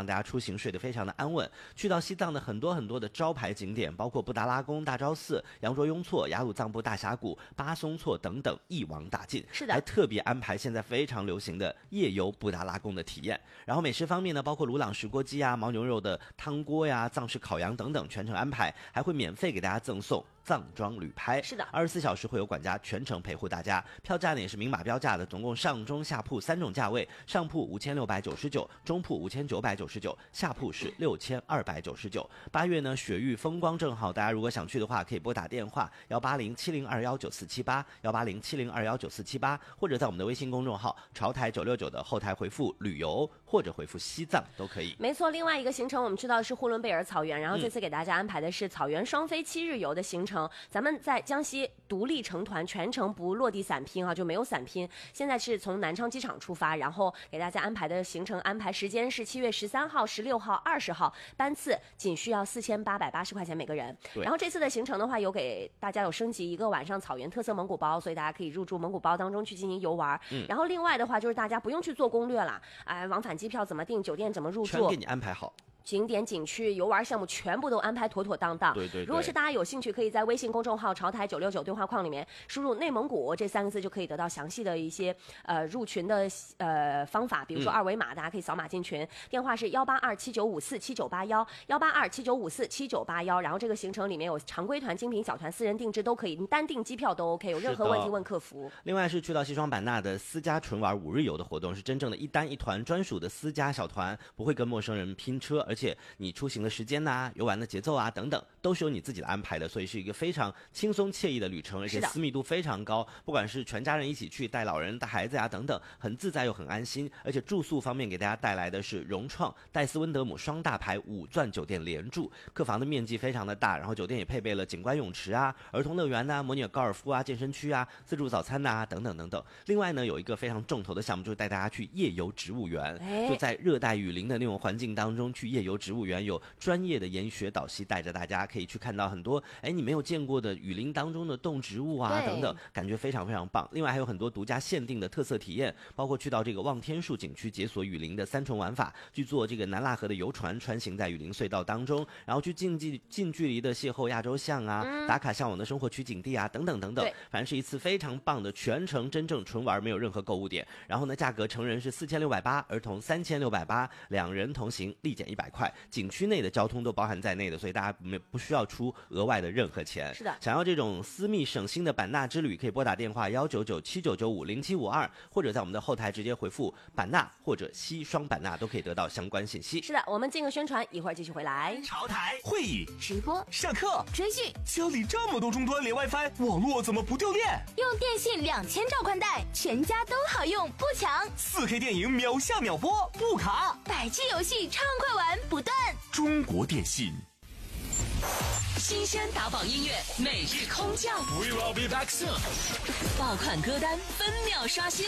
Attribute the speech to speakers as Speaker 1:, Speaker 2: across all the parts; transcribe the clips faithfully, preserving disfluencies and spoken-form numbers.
Speaker 1: 让大家出行睡得非常的安稳。去到西藏的很多很多的招牌景点，包括布达拉宫、大昭寺、羊卓雍措、雅鲁藏布大峡谷、巴松措等等，一网打尽。
Speaker 2: 是的，
Speaker 1: 还特别安排现在非常流行的夜游布达拉宫的体验。然后美食方面呢，包括鲁朗石锅鸡啊、牦牛肉的汤锅呀、藏式烤羊等等，全程安排，还会免费给大家赠送藏装旅拍。
Speaker 2: 是的，
Speaker 1: 二十四小时会有管家全程陪护大家。票价呢也是明码标价的，总共上中下铺三种价位，上铺五千六百九十九，中铺五千九百九十九，下铺是六千二百九十九。八月呢雪域风光正好，大家如果想去的话，可以拨打电话幺八零七零二幺九四七八幺八零七零二幺九四七八，或者在我们的微信公众号潮台九六九的后台回复旅游或者回复西藏都可以。
Speaker 2: 没错，另外一个行程我们知道是呼伦贝尔草原，然后这次给大家安排的是草原双飞七日游的行程。咱们在江西独立成团，全程不落地散拼啊，就没有散拼。现在是从南昌机场出发，然后给大家安排的行程安排时间是七月十三号、十六号、二十号，班次仅需要四千八百八十块钱每个人。然后这次的行程的话，有给大家有升级一个晚上草原特色蒙古包，所以大家可以入住蒙古包当中去进行游玩。嗯、然后另外的话就是大家不用去做攻略了，哎，往返机票怎么订，酒店怎么入住，
Speaker 1: 全给你安排好。
Speaker 2: 景点、景区、游玩项目全部都安排妥妥当当。
Speaker 1: 对对对。
Speaker 2: 如果是大家有兴趣，可以在微信公众号潮台九六九对话框里面输入内蒙古这三个字，就可以得到详细的一些呃入群的呃方法，比如说二维码，大家可以扫码进群。电话是幺八二七九五四七九八幺，幺八二七九五四七九八幺。然后这个行程里面有常规团、精品小团、私人定制都可以，你单订机票都 OK， 有任何问题问客服。
Speaker 1: 另外是去到西双版纳的私家纯玩五日游的活动，是真正的一单一团专属的私家小团，不会跟陌生人拼车，而且你出行的时间呐、啊、游玩的节奏啊等等，都是由你自己的安排的，所以是一个非常轻松惬意的旅程，而且私密度非常高。不管是全家人一起去，带老人、带孩子呀、啊、等等，很自在又很安心。而且住宿方面给大家带来的是融创、戴斯温德姆双大牌五钻酒店联住，客房的面积非常的大，然后酒店也配备了景观泳池啊、儿童乐园呐、啊、模拟高尔夫啊、健身区啊、自助早餐呐、啊、等等等等。另外呢，有一个非常重头的项目，就是带大家去夜游植物园，就在热带雨林的那种环境当中去夜游植物园。有专业的研学导师带着大家，可以去看到很多哎你没有见过的雨林当中的动植物啊等等，感觉非常非常棒。另外还有很多独家限定的特色体验，包括去到这个望天树景区解锁雨林的三重玩法，去做这个南腊河的游船穿行在雨林隧道当中，然后去近距近距离的邂逅亚洲象啊、嗯、打卡向往的生活取景地啊等等等等，反正是一次非常棒的全程真正纯玩，没有任何购物点。然后呢，价格成人是四千六百八，儿童三千六百八，两人同行立减一百块。景区内的交通都包含在内的，所以大家没不需要出额外的任何钱。
Speaker 2: 是的，
Speaker 1: 想要这种私密省心的版纳之旅，可以拨打电话幺九九七九九五零七五二，或者在我们的后台直接回复版纳或者西双版纳，都可以得到相关信息。
Speaker 2: 是的，我们进个宣传，一会儿继续回来。
Speaker 3: 潮台会议、
Speaker 4: 直播、
Speaker 3: 上课、
Speaker 4: 追剧，
Speaker 3: 家里这么多终端连 WiFi， 网络怎么不掉电？
Speaker 4: 用电信两千兆宽带，全家都好用，不抢。
Speaker 3: 四 K 电影秒下秒播，不卡。
Speaker 4: 百 G 游戏畅快玩不断。
Speaker 3: 中国电信。
Speaker 5: 新鲜打榜音乐每日空降
Speaker 3: We will be back soon。
Speaker 5: 爆款歌单分秒刷新，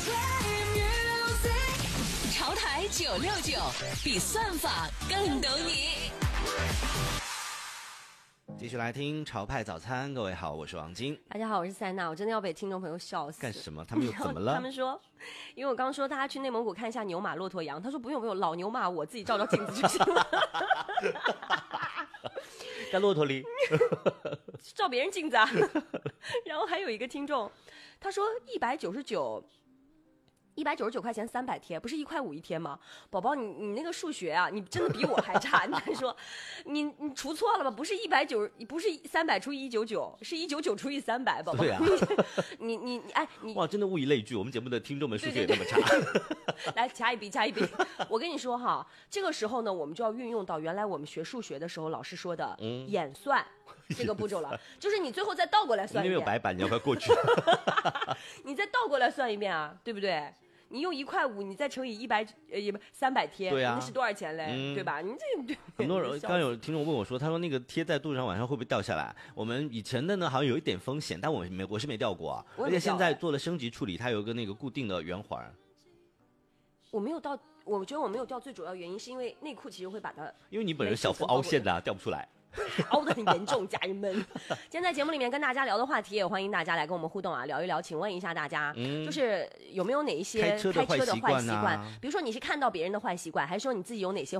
Speaker 5: 潮台九六九，比算法更懂你。
Speaker 1: 继续来听潮派早餐，各位好，我是王晶。
Speaker 2: 大家好，我是塞娜。我真的要被听众朋友笑死。
Speaker 1: 干什么？他们又怎么了？
Speaker 2: 他们说，因为我刚刚说大家去内蒙古看一下牛马、骆驼、羊，他说不用不用，老牛马我自己照照镜子就行了。
Speaker 1: 在骆驼里
Speaker 2: 照别人镜子啊。然后还有一个听众，他说一百九十九。一百九十九块钱三百贴，不是一块五一贴吗？宝宝，你你那个数学啊，你真的比我还差。你还说，你你除错了吧？不是一百九，不是三百除以一九九，是一九九除以三百，宝宝。
Speaker 1: 对啊，
Speaker 2: 你你你哎你
Speaker 1: 哇，真的物以类聚，我们节目的听众们数学也那么差。
Speaker 2: 对对对来掐一笔，掐一笔。我跟你说哈，这个时候呢，我们就要运用到原来我们学数学的时候老师说的演算。嗯这个步骤了，就是你最后再倒过来算一遍。
Speaker 1: 因为有白板，你要不要过去？
Speaker 2: 你再倒过来算一遍啊，对不对？你用一块五，你再乘以一百呃也不三百贴，
Speaker 1: 对啊，
Speaker 2: 那是多少钱嘞？嗯、对吧？你这
Speaker 1: 很多人刚有听众问我说，他说那个贴在肚子上晚上会不会掉下来？我们以前的呢好像有一点风险，但我没我是没掉过啊，而且现在做了升级处理，它有一个那个固定的圆环。
Speaker 2: 我没有到，我觉得我没有掉，最主要原因是因为内裤其实会把它，
Speaker 1: 因为你本人小腹凹陷的、啊，掉不出来。
Speaker 2: 凹得很严重，家人们。今天在节目里面跟大家聊的话题，也欢迎大家来跟我们互动啊，聊一聊。请问一下大家，嗯、就是有没有哪一些
Speaker 1: 开车的坏习惯、啊、
Speaker 2: 比如说你是看到别人的坏习惯，还是说你自己有哪些